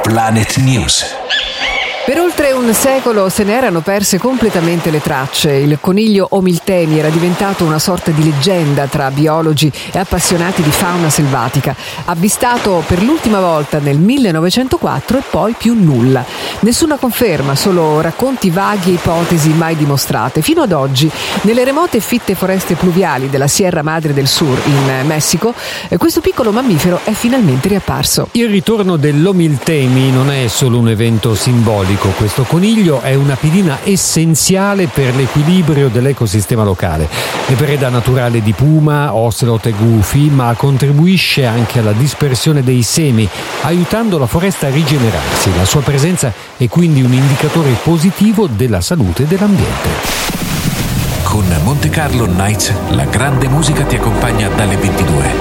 Planet News. Per oltre un secolo se ne erano perse completamente le tracce. Il coniglio Omilteni era diventato una sorta di leggenda tra biologi e appassionati di fauna selvatica. Avvistato per l'ultima volta nel 1904 e poi più nulla. Nessuna conferma, solo racconti vaghi e ipotesi mai dimostrate. Fino ad oggi, nelle remote e fitte foreste pluviali della Sierra Madre del Sur, in Messico, questo piccolo mammifero è finalmente riapparso. Il ritorno dell'Omilteni non è solo un evento simbolico. Questo coniglio è una pedina essenziale per l'equilibrio dell'ecosistema locale. È preda naturale di puma, ocelot e gufi, ma contribuisce anche alla dispersione dei semi, aiutando la foresta a rigenerarsi. La sua presenza è quindi un indicatore positivo della salute dell'ambiente. Con Monte Carlo Nights, la grande musica ti accompagna dalle 22.